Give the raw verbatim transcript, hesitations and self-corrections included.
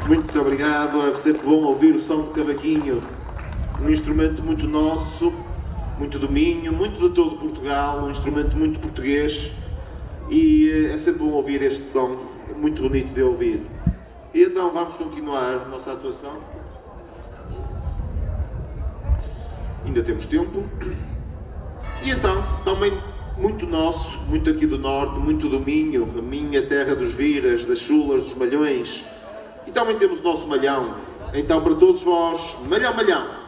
Muito obrigado, é sempre bom ouvir o som do cavaquinho, um instrumento muito nosso, muito do Minho, muito de todo Portugal, um instrumento muito português e é sempre bom ouvir este som, muito bonito de ouvir. E então vamos continuar a nossa atuação. Ainda temos tempo. E então, também muito nosso, muito aqui do Norte, muito do Minho, a minha terra dos Viras, das Chulas, dos Malhões. E também temos o nosso Malhão. Então, para todos vós, Malhão, Malhão!